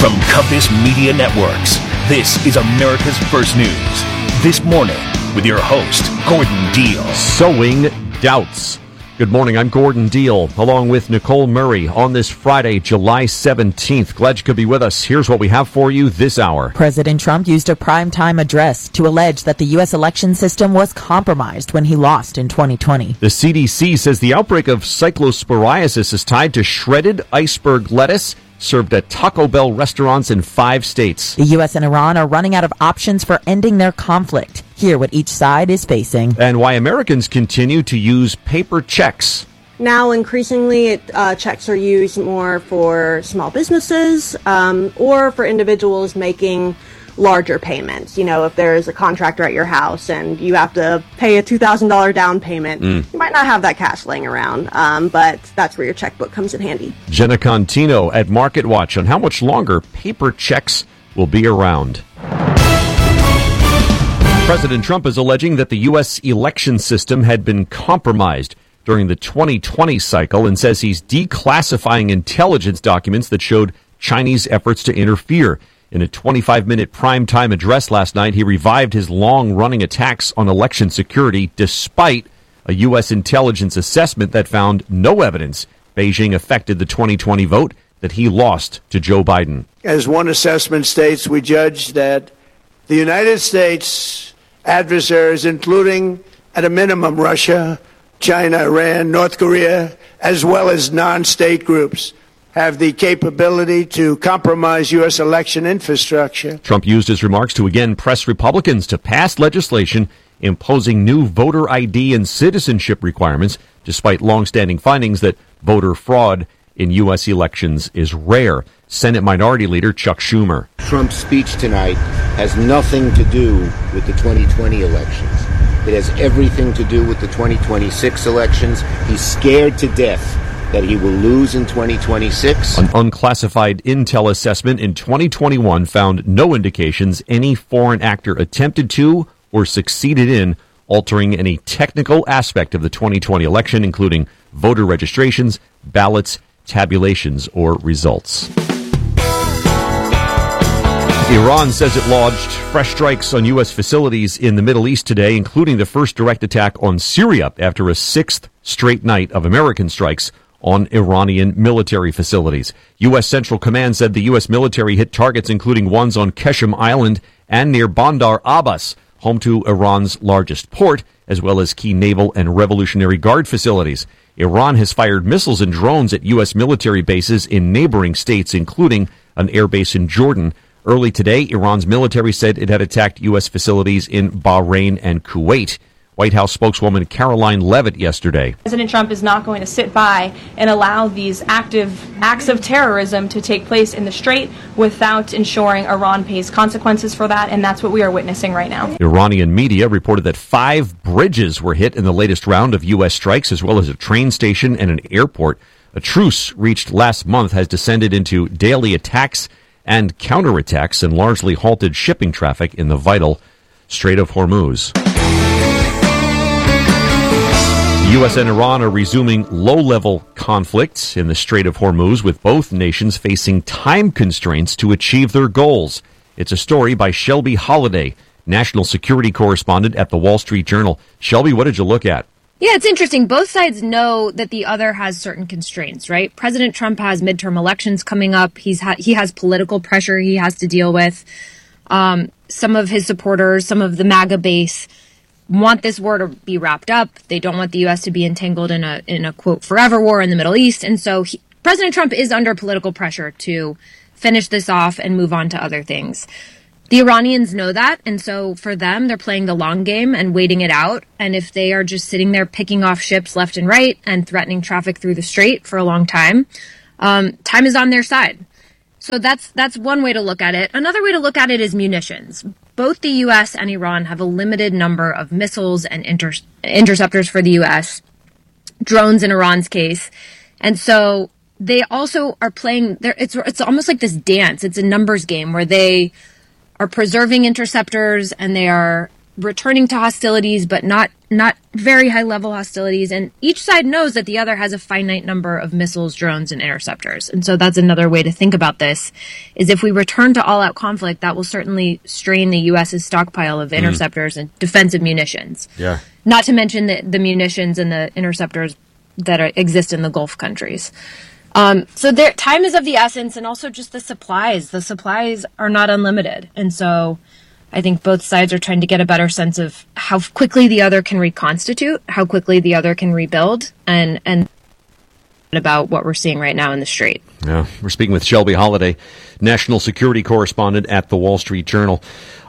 From Compass Media Networks, this is America's First News. This morning, with your host, Gordon Deal. Sowing doubts. Good morning, I'm Gordon Deal, along with Nicole Murray on this Friday, July 17th. Glad you could be with us. Here's what we have for you this hour. President Trump used a primetime address to allege that the U.S. election system was compromised when he lost in 2020. The CDC says the outbreak of cyclosporiasis is tied to shredded iceberg lettuce served at Taco Bell restaurants in 5 states. The U.S. and Iran are running out of options for ending their conflict. Hear what each side is facing. And why Americans continue to use paper checks. Now, increasingly, checks are used more for small businesses or for individuals making larger payments. You know, if there's a contractor at your house and you have to pay a $2,000 down payment, you might not have that cash laying around, but that's where your checkbook comes in handy. Jenna Contino at MarketWatch on how much longer paper checks will be around. President Trump is alleging that the U.S. election system had been compromised during the 2020 cycle and says he's declassifying intelligence documents that showed Chinese efforts to interfere. In a 25-minute primetime address last night, he revived his long-running attacks on election security despite a U.S. intelligence assessment that found no evidence Beijing affected the 2020 vote that he lost to Joe Biden. As one assessment states, we judge that the United States adversaries, including at a minimum Russia, China, Iran, North Korea, as well as non-state groups, have the capability to compromise U.S. election infrastructure. Trump used his remarks to again press Republicans to pass legislation imposing new voter ID and citizenship requirements, despite longstanding findings that voter fraud in U.S. elections is rare. Senate Minority Leader Chuck Schumer. Trump's speech tonight has nothing to do with the 2020 elections. It has everything to do with the 2026 elections. He's scared to death that he will lose in 2026. An unclassified intel assessment in 2021 found no indications any foreign actor attempted to or succeeded in altering any technical aspect of the 2020 election, including voter registrations, ballots, tabulations, or results. Iran says it lodged fresh strikes on U.S. facilities in the Middle East today, including the first direct attack on Syria after a 6th straight night of American strikes on Iranian military facilities. U.S. Central Command said the U.S. military hit targets including ones on Qeshm Island and near Bandar Abbas, home to Iran's largest port, as well as key naval and Revolutionary Guard facilities. Iran has fired missiles and drones at U.S. military bases in neighboring states, including an air base in Jordan. Early today, Iran's military said it had attacked U.S. facilities in Bahrain and Kuwait. White House spokeswoman Caroline Leavitt yesterday. President Trump is not going to sit by and allow these active acts of terrorism to take place in the Strait without ensuring Iran pays consequences for that, and that's what we are witnessing right now. Iranian media reported that 5 bridges were hit in the latest round of U.S. strikes, as well as a train station and an airport. A truce reached last month has descended into daily attacks and counterattacks and largely halted shipping traffic in the vital Strait of Hormuz. The U.S. and Iran are resuming low-level conflicts in the Strait of Hormuz, with both nations facing time constraints to achieve their goals. It's a story by Shelby Holliday, national security correspondent at the Wall Street Journal. Shelby, what did you look at? Yeah, it's interesting. Both sides know that the other has certain constraints, right? President Trump has midterm elections coming up. He has political pressure he has to deal with. Some of his supporters, some of the MAGA base, want this war to be wrapped up. They don't want the U.S. to be entangled in a quote forever war in the Middle East. And so President Trump is under political pressure to finish this off and move on to other things. The Iranians know that. And so for them, they're playing the long game and waiting it out. And if they are just sitting there picking off ships left and right and threatening traffic through the strait for a long time, time is on their side. So that's one way to look at it. Another way to look at it is munitions. Both the U.S. and Iran have a limited number of missiles and interceptors for the U.S., drones in Iran's case. And so they also are playing there. It's almost like this dance. It's a numbers game where they are preserving interceptors and they are returning to hostilities, but not very high level hostilities. And each side knows that the other has a finite number of missiles, drones, and interceptors. And so that's another way to think about this, is if we return to all out conflict, that will certainly strain the U.S.'s stockpile of interceptors and defensive munitions. Yeah. Not to mention the munitions and the interceptors that exist in the Gulf countries. So time is of the essence, and also just the supplies. The supplies are not unlimited. And so I think both sides are trying to get a better sense of how quickly the other can reconstitute, how quickly the other can rebuild, and about what we're seeing right now in the Strait. Yeah, we're speaking with Shelby Holliday, national security correspondent at the Wall Street Journal.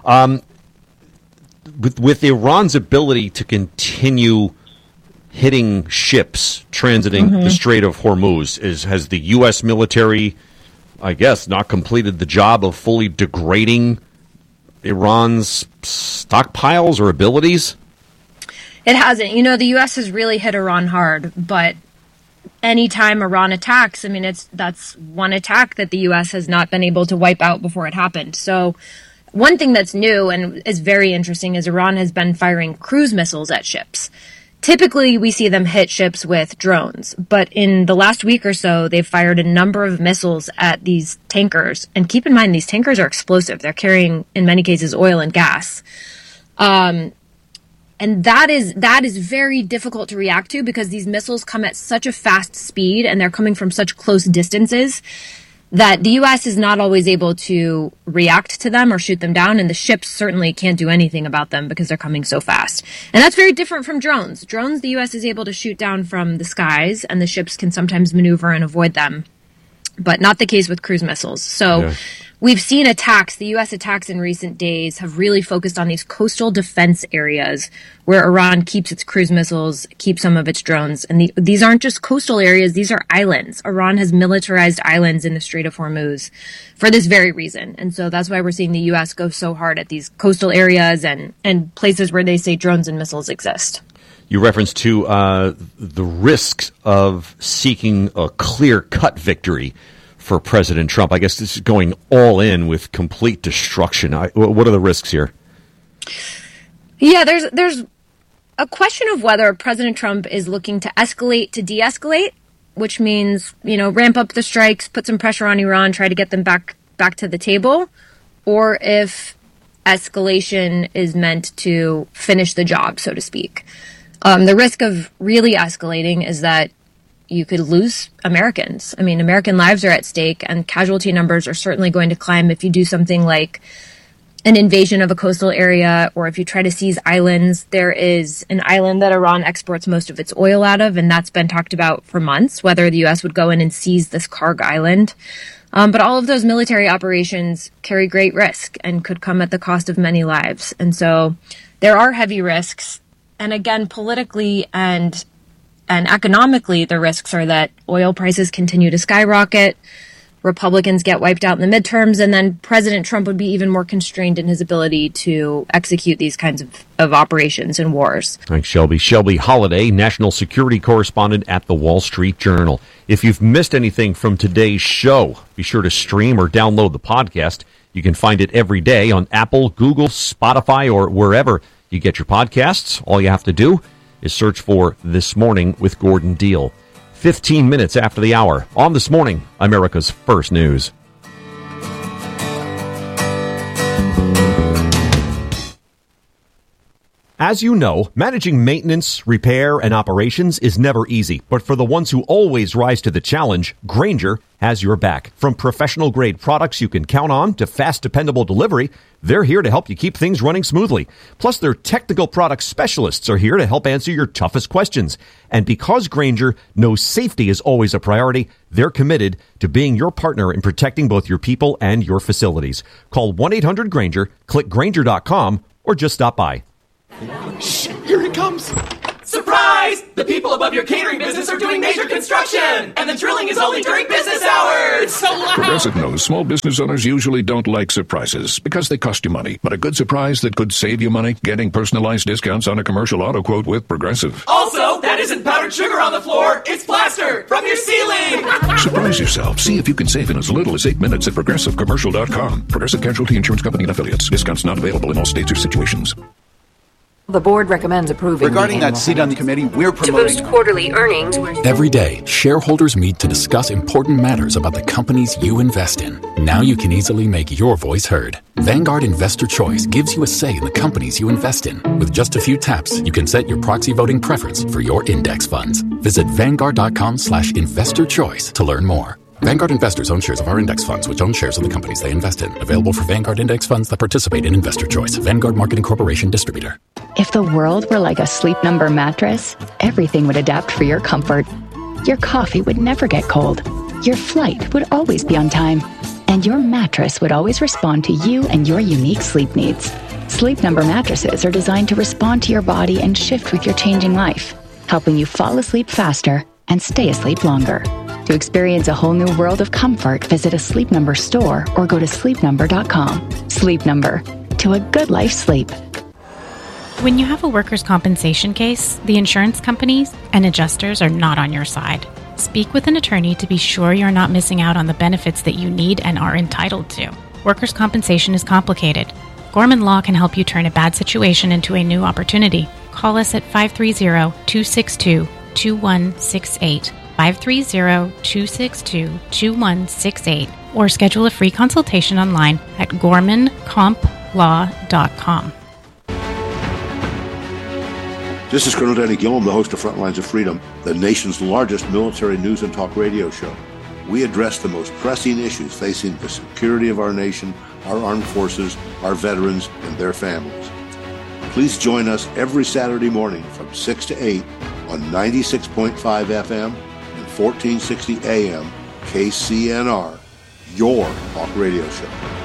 With Iran's ability to continue hitting ships transiting the Strait of Hormuz, has the U.S. military, I guess, not completed the job of fully degrading Iran's stockpiles or abilities? It hasn't. You know, the U.S. has really hit Iran hard, but anytime Iran attacks, I mean, that's one attack that the U.S. has not been able to wipe out before it happened. So one thing that's new and is very interesting is Iran has been firing cruise missiles at ships. Typically, we see them hit ships with drones, but in the last week or so, they've fired a number of missiles at these tankers. And keep in mind, these tankers are explosive. They're carrying, in many cases, oil and gas. And that is very difficult to react to because these missiles come at such a fast speed and they're coming from such close distances that the U.S. is not always able to react to them or shoot them down, and the ships certainly can't do anything about them because they're coming so fast. And that's very different from drones. Drones, the U.S. is able to shoot down from the skies, and the ships can sometimes maneuver and avoid them, but not the case with cruise missiles. So we've seen attacks, the U.S. attacks in recent days have really focused on these coastal defense areas where Iran keeps its cruise missiles, keeps some of its drones. And these aren't just coastal areas, these are islands. Iran has militarized islands in the Strait of Hormuz for this very reason. And so that's why we're seeing the U.S. go so hard at these coastal areas and places where they say drones and missiles exist. You referenced to the risks of seeking a clear-cut victory for President Trump. I guess this is going all in with complete destruction. What are the risks here? Yeah, there's a question of whether President Trump is looking to escalate to de-escalate, which means, ramp up the strikes, put some pressure on Iran, try to get them back to the table, or if escalation is meant to finish the job, so to speak. The risk of really escalating is that you could lose Americans. I mean, American lives are at stake, and casualty numbers are certainly going to climb if you do something like an invasion of a coastal area, or if you try to seize islands. There is an island that Iran exports most of its oil out of, and that's been talked about for months, whether the U.S. would go in and seize this Karg island. But all of those military operations carry great risk and could come at the cost of many lives. And so there are heavy risks. And again, politically and economically, the risks are that oil prices continue to skyrocket, Republicans get wiped out in the midterms, and then President Trump would be even more constrained in his ability to execute these kinds of operations and wars. Thanks, Shelby. Shelby Holliday, national security correspondent at the Wall Street Journal. If you've missed anything from today's show, be sure to stream or download the podcast. You can find it every day on Apple, Google, Spotify, or wherever you get your podcasts. All you have to do is search for This Morning with Gordon Deal. 15 minutes after the hour on This Morning, America's First News. As you know, managing maintenance, repair, and operations is never easy. But for the ones who always rise to the challenge, Grainger has your back. From professional-grade products you can count on to fast, dependable delivery, they're here to help you keep things running smoothly. Plus, their technical product specialists are here to help answer your toughest questions. And because Grainger knows safety is always a priority, they're committed to being your partner in protecting both your people and your facilities. Call 1-800-GRAINGER, click Grainger.com, or just stop by. Shh, here it comes. Surprise! The people above your catering business are doing major construction, and the drilling is only during business hours. So loud. Progressive knows small business owners usually don't like surprises because they cost you money. But a good surprise that could save you money, getting personalized discounts on a commercial auto quote with Progressive. Also, that isn't powdered sugar on the floor. It's plaster from your ceiling. Surprise yourself. See if you can save in as little as 8 minutes at ProgressiveCommercial.com. Progressive Casualty Insurance Company and Affiliates. Discounts not available in all states or situations. The board recommends approving. Regarding that seat on the committee, we're promoting. To boost quarterly earnings. Every day, shareholders meet to discuss important matters about the companies you invest in. Now you can easily make your voice heard. Vanguard Investor Choice gives you a say in the companies you invest in. With just a few taps, you can set your proxy voting preference for your index funds. Visit Vanguard.com/investorchoice to learn more. Vanguard investors own shares of our index funds, which own shares of the companies they invest in. Available for Vanguard index funds that participate in Investor Choice. Vanguard Marketing Corporation distributor. If the world were like a Sleep Number mattress, everything would adapt for your comfort. Your coffee would never get cold. Your flight would always be on time. And your mattress would always respond to you and your unique sleep needs. Sleep Number mattresses are designed to respond to your body and shift with your changing life, helping you fall asleep faster and stay asleep longer. To experience a whole new world of comfort, visit a Sleep Number store or go to sleepnumber.com. Sleep Number. To a good life sleep. When you have a workers' compensation case, the insurance companies and adjusters are not on your side. Speak with an attorney to be sure you're not missing out on the benefits that you need and are entitled to. Workers' compensation is complicated. Gorman Law can help you turn a bad situation into a new opportunity. Call us at 530-262-2168. 530-262-2168 or schedule a free consultation online at gormancomplaw.com. This is Colonel Danny Gillum, the host of Frontlines of Freedom, the nation's largest military news and talk radio show. We address the most pressing issues facing the security of our nation, our armed forces, our veterans, and their families. Please join us every Saturday morning from 6 to 8 on 96.5 FM 1460 AM, KCNR, your talk radio show.